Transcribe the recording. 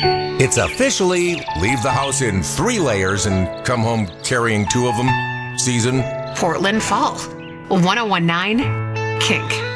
It's officially leave the house in 3 layers and come home carrying 2 of them season. Portland Fall. 1019 Kink.